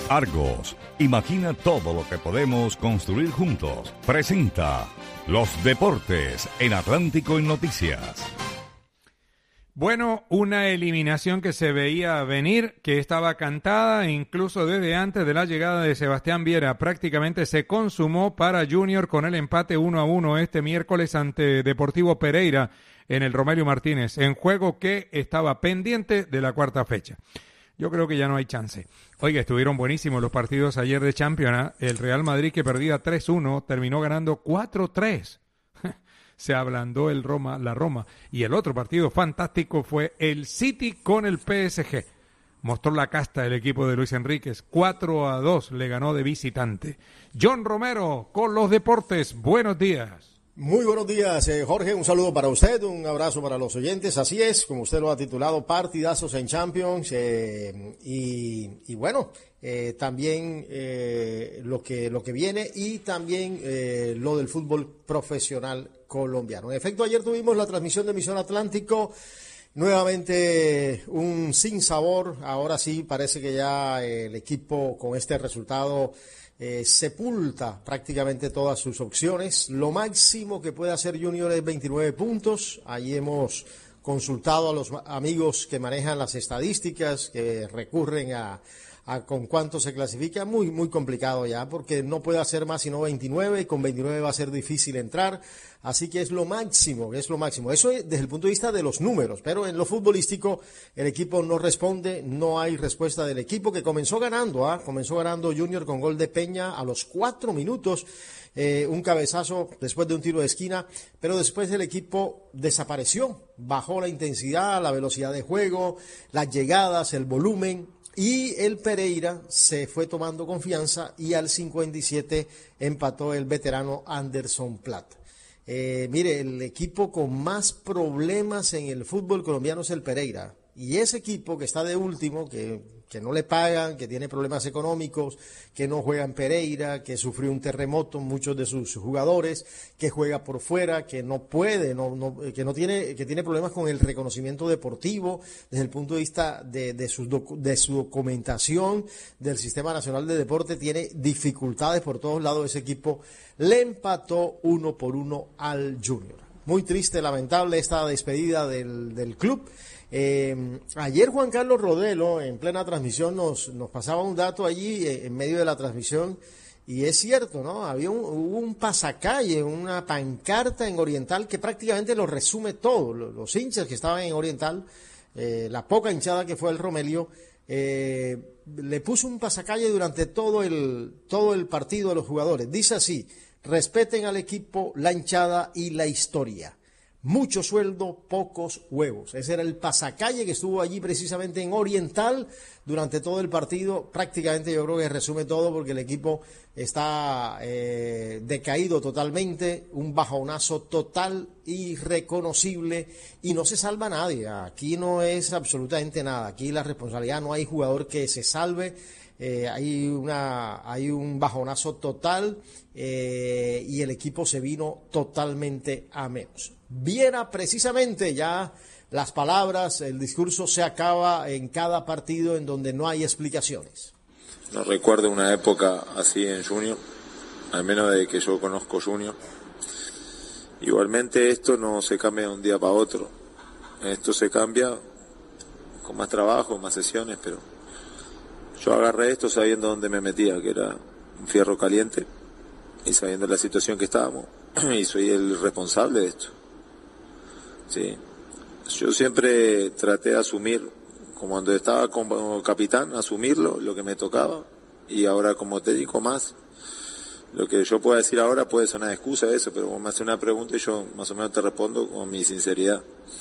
Argos, imagina todo lo que podemos construir juntos. Presenta los deportes en Atlántico en Noticias. Bueno, una eliminación que se veía venir, que estaba cantada incluso desde antes de la llegada de Sebastián Viera. Prácticamente se consumó para Junior con el empate 1-1 este miércoles ante Deportivo Pereira en el Romelio Martínez, en juego que estaba pendiente de la cuarta fecha. Yo creo que ya no hay chance. Oiga, estuvieron buenísimos los partidos ayer de Champions. El Real Madrid, que perdía 3-1, terminó ganando 4-3. Se ablandó la Roma. Y el otro partido fantástico fue el City con el PSG. Mostró la casta el equipo de Luis Enríquez. 4-2 le ganó de visitante. John Romero con los deportes. Buenos días. Muy buenos días, Jorge. Un saludo para usted, un abrazo para los oyentes. Así es, como usted lo ha titulado, partidazos en Champions. Y bueno, también lo que viene y también lo del fútbol profesional colombiano. En efecto, ayer tuvimos la transmisión de Misión Atlántico. Nuevamente un sinsabor. Ahora sí parece que ya el equipo con este resultado sepulta prácticamente todas sus opciones. Lo máximo que puede hacer Junior es 29 puntos. Allí hemos consultado a los amigos que manejan las estadísticas, que recurren a con cuánto se clasifica. Muy complicado ya, porque no puede hacer más sino 29, y con 29 va a ser difícil entrar. Así que es lo máximo. Eso es desde el punto de vista de los números, pero en lo futbolístico el equipo no responde, no hay respuesta del equipo, que comenzó ganando Junior con gol de Peña a los 4 minutos, un cabezazo después de un tiro de esquina, pero después el equipo desapareció, bajó la intensidad, la velocidad de juego, las llegadas, el volumen. Y el Pereira se fue tomando confianza y al 57 empató el veterano Anderson Platt. Mire, el equipo con más problemas en el fútbol colombiano es el Pereira. Y ese equipo que está de último, que no le pagan, que tiene problemas económicos, que no juega en Pereira, que sufrió un terremoto muchos de sus jugadores, que juega por fuera, que no puede, que tiene problemas con el reconocimiento deportivo desde el punto de vista de su documentación del Sistema Nacional de Deporte, tiene dificultades por todos lados. Ese equipo le empató 1-1 al Junior. Muy triste, lamentable esta despedida del club. Ayer Juan Carlos Rodelo en plena transmisión nos pasaba un dato allí en medio de la transmisión, y es cierto, ¿no? Hubo un pasacalle, una pancarta en Oriental que prácticamente lo resume todo. Los hinchas que estaban en Oriental, la poca hinchada que fue el Romelio, le puso un pasacalle durante todo el partido a los jugadores. Dice así: respeten al equipo, la hinchada y la historia. Mucho sueldo, pocos huevos. Ese era el pasacalle que estuvo allí precisamente en Oriental durante todo el partido. Prácticamente yo creo que resume todo, porque el equipo está decaído totalmente, un bajonazo total, irreconocible, y no se salva nadie. Aquí no es absolutamente nada. Aquí la responsabilidad, no hay jugador que se salve. Hay un bajonazo total, y el equipo se vino totalmente a menos. Viera, precisamente, ya las palabras, el discurso se acaba en cada partido en donde no hay explicaciones. No recuerdo una época así en Junior, al menos de que yo conozco Junior. Igualmente esto no se cambia de un día para otro, esto se cambia con más trabajo, más sesiones, pero yo agarré esto sabiendo dónde me metía, que era un fierro caliente, y sabiendo la situación que estábamos, y soy el responsable de esto. Sí, yo siempre traté de asumir, como cuando estaba como capitán, asumirlo, lo que me tocaba, y ahora como técnico más. Lo que yo pueda decir ahora puede ser una excusa de eso, pero vos me haces una pregunta y yo más o menos te respondo con mi sinceridad.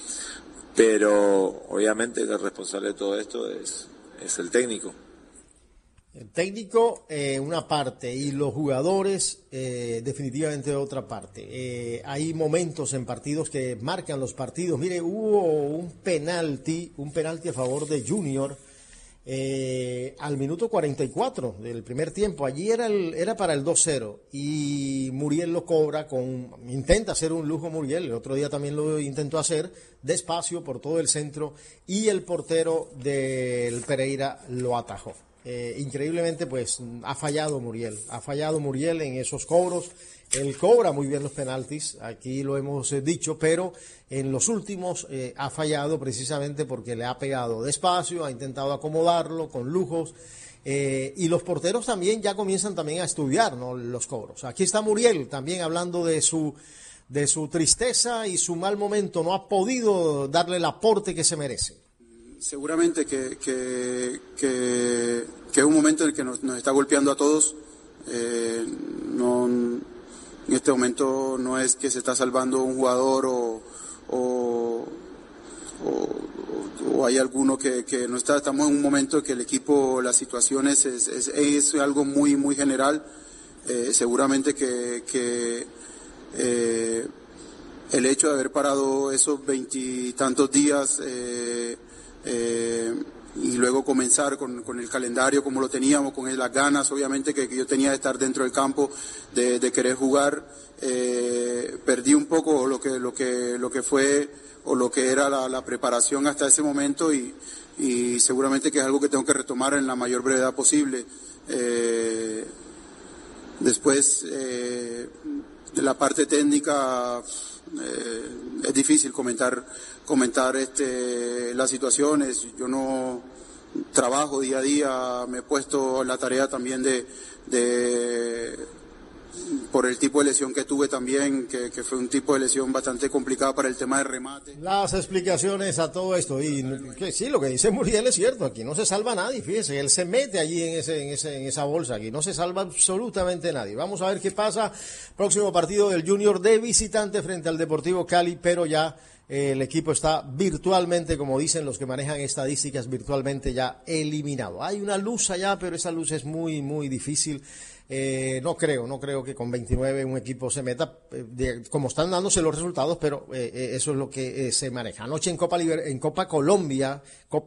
Pero obviamente que el responsable de todo esto es el técnico. El técnico, una parte, y los jugadores, definitivamente otra parte. Hay momentos en partidos que marcan los partidos. Mire, hubo un penalti a favor de Junior al minuto 44 del primer tiempo. Allí era para el 2-0, y Muriel lo cobra intenta hacer un lujo Muriel, el otro día también lo intentó hacer, despacio por todo el centro, y el portero del Pereira lo atajó. increíblemente pues ha fallado Muriel en esos cobros. Él cobra muy bien los penaltis, aquí lo hemos dicho, pero en los últimos ha fallado precisamente porque le ha pegado despacio, ha intentado acomodarlo con lujos, y los porteros también ya comienzan también a estudiar, ¿no?, los cobros. Aquí está Muriel también hablando de su tristeza y su mal momento, no ha podido darle el aporte que se merece. Seguramente que es un momento en el que nos está golpeando a todos. En este momento no es que se está salvando un jugador o hay alguno que no está. Estamos en un momento en que el equipo, las situaciones es algo muy muy general. Seguramente que el hecho de haber parado esos 20 y tantos días y luego comenzar con el calendario como lo teníamos, con las ganas obviamente que yo tenía de estar dentro del campo, de querer jugar, perdí un poco lo que fue o lo que era la preparación hasta ese momento y seguramente que es algo que tengo que retomar en la mayor brevedad posible. Después de la parte técnica es difícil comentar las situaciones. Yo no trabajo día a día, me he puesto en la tarea también de por el tipo de lesión que tuve también, que fue un tipo de lesión bastante complicada para el tema de remate. Las explicaciones a todo esto, y que sí, lo que dice Muriel es cierto, aquí no se salva nadie, fíjese, él se mete allí en esa bolsa, aquí no se salva absolutamente nadie. Vamos a ver qué pasa, próximo partido del Junior de visitante frente al Deportivo Cali, pero ya el equipo está virtualmente, como dicen los que manejan estadísticas, virtualmente ya eliminado. Hay una luz allá, pero esa luz es muy, muy difícil. No creo que con 29 un equipo se meta, como están dándose los resultados, pero eso es lo que se maneja. Anoche en Copa Colombia,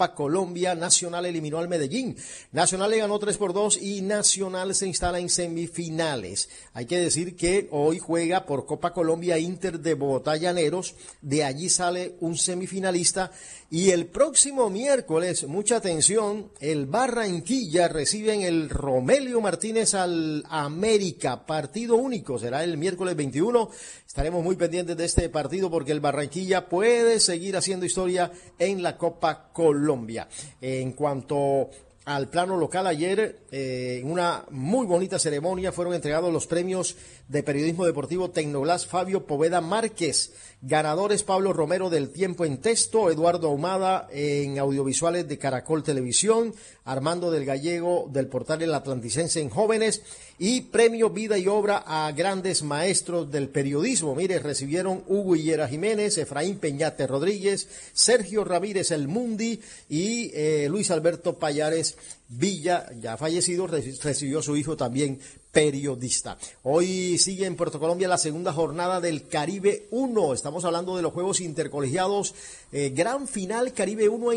Nacional eliminó al Medellín. Nacional le ganó 3-2 y Nacional se instala en semifinales. Hay que decir que hoy juega por Copa Colombia Inter de Bogotá Llaneros, de allí sale un semifinalista. Y el próximo miércoles, mucha atención, el Barranquilla recibe en el Romelio Martínez al América, partido único, será el miércoles 21, estaremos muy pendientes de este partido porque el Barranquilla puede seguir haciendo historia en la Copa Colombia. En cuanto al plano local, ayer en una muy bonita ceremonia fueron entregados los premios de periodismo deportivo Tecnoglass Fabio Poveda Márquez, ganadores Pablo Romero del Tiempo en Texto, Eduardo Ahumada en audiovisuales de Caracol Televisión, Armando del Gallego del portal El Atlanticense en Jóvenes y premio Vida y Obra a grandes maestros del periodismo. Mire, recibieron Hugo Higuera Jiménez, Efraín Peñate Rodríguez, Sergio Ramírez El Mundi y Luis Alberto Payares Villa, ya fallecido, recibió su hijo también periodista. Hoy sigue en Puerto Colombia la segunda jornada del Caribe 1. Estamos hablando de los Juegos Intercolegiados. Gran final Caribe 1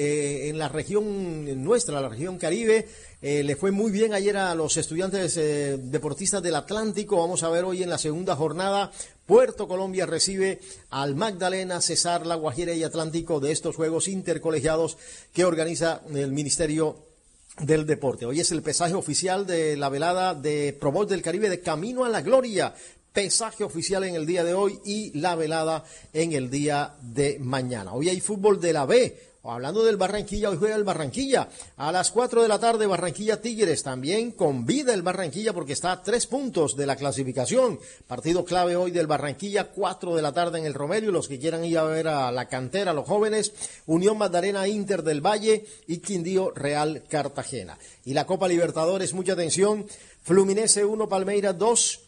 en la región nuestra, la región Caribe. Le fue muy bien ayer a los estudiantes deportistas del Atlántico. Vamos a ver hoy en la segunda jornada. Puerto Colombia recibe al Magdalena, Cesar, La Guajira y Atlántico de estos Juegos Intercolegiados que organiza el Ministerio del Deporte. Hoy es el pesaje oficial de la velada de Pro Bowl del Caribe de Camino a la Gloria. Pesaje oficial en el día de hoy y la velada en el día de mañana. Hoy hay fútbol de la B. Hablando del Barranquilla, hoy juega el Barranquilla. A las 4 de la tarde, Barranquilla Tigres. También con vida el Barranquilla porque está a 3 puntos de la clasificación. Partido clave hoy del Barranquilla, 4 de la tarde en el Romelio. Los que quieran ir a ver a la cantera, los jóvenes. Unión Magdalena Inter del Valle y Quindío Real Cartagena. Y la Copa Libertadores, mucha atención. Fluminense 1, Palmeiras 2.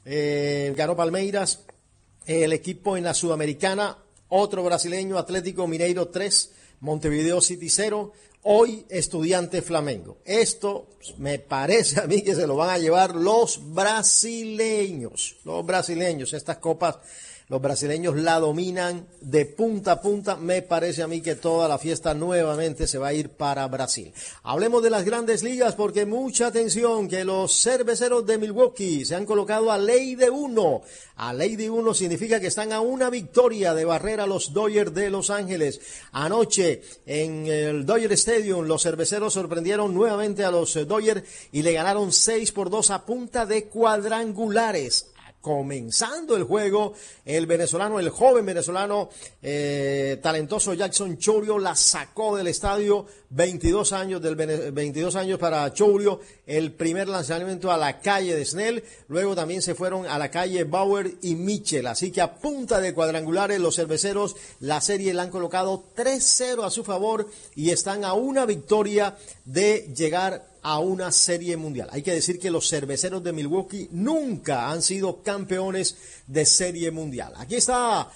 Ganó Palmeiras. El equipo en la Sudamericana, otro brasileño, Atlético Mineiro 3. Montevideo City 0, hoy Estudiante Flamengo. Esto me parece a mí que se lo van a llevar los brasileños, estas copas Los brasileños la dominan de punta a punta. Me parece a mí que toda la fiesta nuevamente se va a ir para Brasil. Hablemos de las grandes ligas porque mucha atención que los cerveceros de Milwaukee se han colocado a ley de 1. A ley de 1 significa que están a una victoria de barrer a los Dodgers de Los Ángeles. Anoche en el Dodger Stadium los cerveceros sorprendieron nuevamente a los Dodgers y le ganaron 6-2 a punta de cuadrangulares. Comenzando el juego, el joven venezolano talentoso Jackson Chourio la sacó del estadio. 22 años para Chourio, el primer lanzamiento a la calle de Snell, luego también se fueron a la calle Bauer y Mitchell, así que a punta de cuadrangulares los cerveceros la serie la han colocado 3-0 a su favor y están a una victoria de llegar a una serie mundial. Hay que decir que los cerveceros de Milwaukee nunca han sido campeones de serie mundial. Aquí está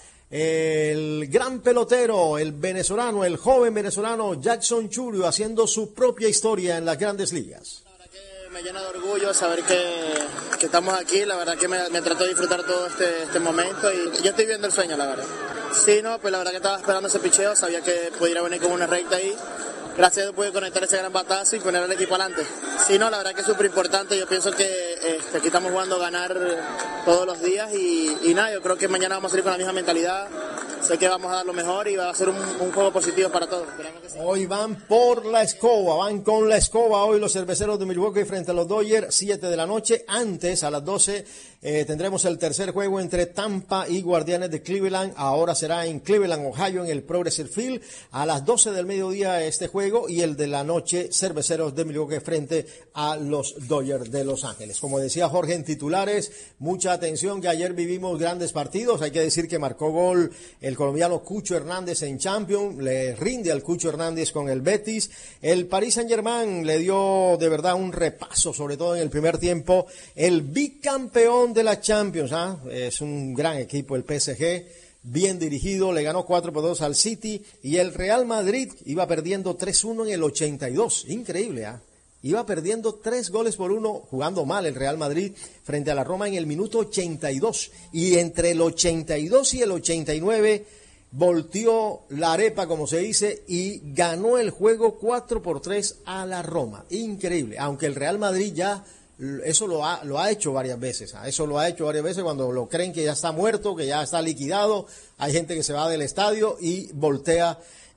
el gran pelotero, el joven venezolano Jackson Chourio haciendo su propia historia en las grandes ligas. La verdad que me llena de orgullo saber que estamos aquí, la verdad que me trató de disfrutar todo este momento y yo estoy viendo el sueño, la verdad. Sí, no, pues la verdad que estaba esperando ese picheo, sabía que pudiera venir con una recta ahí. Gracias a Dios pude conectar ese gran batazo y poner al equipo adelante. Sí, no, la verdad que es súper importante. Yo pienso que aquí estamos jugando a ganar todos los días y nada, yo creo que mañana vamos a salir con la misma mentalidad. Sé que vamos a dar lo mejor y va a ser un juego positivo para todos. Sí. Hoy van por la escoba, van con la escoba hoy los cerveceros de Milwaukee frente a los Dodgers, 7 de la noche. Antes, a las 12, tendremos el tercer juego entre Tampa y Guardianes de Cleveland. Ahora será en Cleveland, Ohio, en el Progressive Field. A las 12 del mediodía este juego y el de la noche, cerveceros de Milwaukee frente a los Dodgers de Los Ángeles. Como decía Jorge en titulares, mucha atención que ayer vivimos grandes partidos. Hay que decir que marcó gol el colombiano Cucho Hernández en Champions, le rinde al Cucho Hernández con el Betis. El Paris Saint-Germain le dio de verdad un repaso, sobre todo en el primer tiempo. El bicampeón de la Champions, es un gran equipo el PSG, bien dirigido, le ganó 4-2 al City y el Real Madrid iba perdiendo 3-1 en el 82, increíble, iba perdiendo 3-1, jugando mal el Real Madrid frente a la Roma en el minuto 82. Y entre el 82 y el 89 volteó la arepa, como se dice, y ganó el juego 4-3 a la Roma. Increíble, aunque el Real Madrid ya eso lo ha hecho varias veces. Eso lo ha hecho varias veces cuando lo creen que ya está muerto, que ya está liquidado. Hay gente que se va del estadio y voltea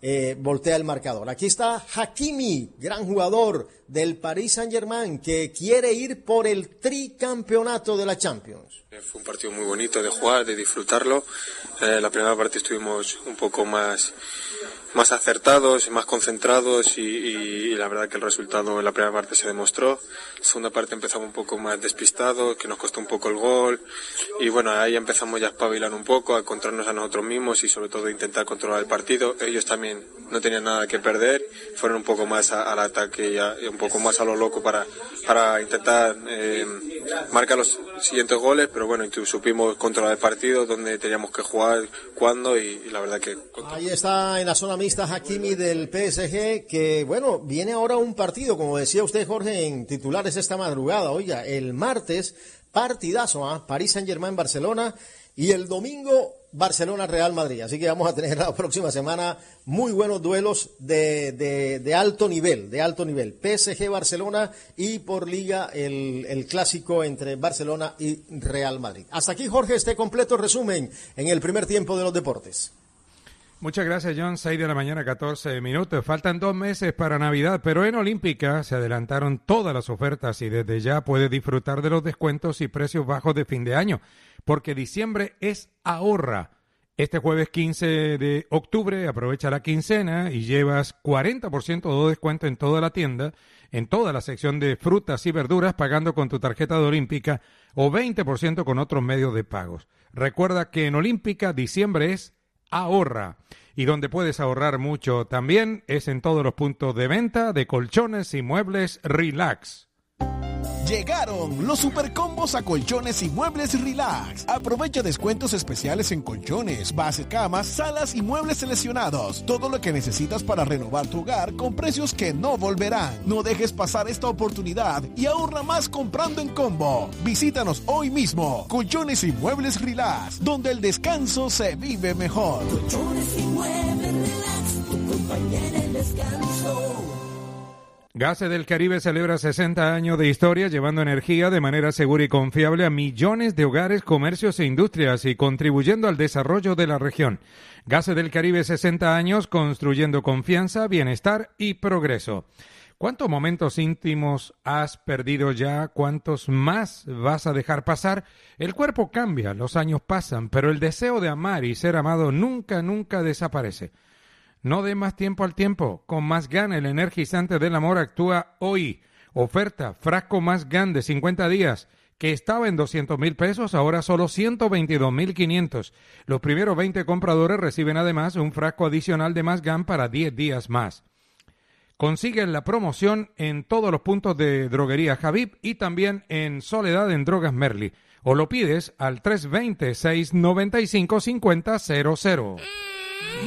el marcador. Aquí está Hakimi, gran jugador del Paris Saint-Germain, que quiere ir por el tricampeonato de la Champions. Fue un partido muy bonito de jugar, de disfrutarlo. La primera parte estuvimos un poco más acertados y más concentrados y la verdad que el resultado en la primera parte se demostró. La segunda parte empezamos un poco más despistados, que nos costó un poco el gol y bueno, ahí empezamos ya a espabilar un poco, a encontrarnos a nosotros mismos y sobre todo intentar controlar el partido. Ellos también no tenían nada que perder, fueron un poco más al ataque y un poco más a lo loco para intentar marcar los siguientes goles, pero bueno, supimos controlar el partido, donde teníamos que jugar, cuándo y la verdad que... Ahí está en la zona mixta Hakimi del PSG, que bueno, viene ahora un partido, como decía usted Jorge en titulares esta madrugada, oiga, el martes partidazo, París Saint-Germain Barcelona y el domingo Barcelona Real Madrid, así que vamos a tener la próxima semana muy buenos duelos de alto nivel, PSG Barcelona y por liga el clásico entre Barcelona y Real Madrid. Hasta aquí Jorge, este completo resumen en el primer tiempo de los deportes. Muchas gracias, John. 6 de la mañana, 14 minutos. Faltan 2 meses para Navidad, pero en Olímpica se adelantaron todas las ofertas y desde ya puedes disfrutar de los descuentos y precios bajos de fin de año, porque diciembre es ahorra. Este jueves 15 de octubre aprovecha la quincena y llevas 40% de descuento en toda la tienda, en toda la sección de frutas y verduras, pagando con tu tarjeta de Olímpica o 20% con otros medios de pagos. Recuerda que en Olímpica diciembre es ahorra. Y donde puedes ahorrar mucho también es en todos los puntos de venta de colchones y muebles Relax. Llegaron los supercombos a colchones y muebles Relax. Aprovecha descuentos especiales en colchones, bases, camas, salas y muebles seleccionados. Todo lo que necesitas para renovar tu hogar con precios que no volverán. No dejes pasar esta oportunidad y ahorra más comprando en combo. Visítanos hoy mismo. Colchones y muebles Relax, donde el descanso se vive mejor. Colchones y muebles Relax, tu compañía en el descanso. Gases del Caribe celebra 60 años de historia llevando energía de manera segura y confiable a millones de hogares, comercios e industrias y contribuyendo al desarrollo de la región. Gases del Caribe 60 años construyendo confianza, bienestar y progreso. ¿Cuántos momentos íntimos has perdido ya? ¿Cuántos más vas a dejar pasar? El cuerpo cambia, los años pasan, pero el deseo de amar y ser amado nunca desaparece. No dé más tiempo al tiempo. Con Más Gan, el energizante del amor actúa hoy. Oferta, frasco Más Gan de 50 días, que estaba en 200,000 pesos, ahora solo 122,500. Los primeros 20 compradores reciben además un frasco adicional de Más Gan para 10 días más. Consigue la promoción en todos los puntos de droguería Javib y también en Soledad en Drogas Merli. O lo pides al 320-695-5000.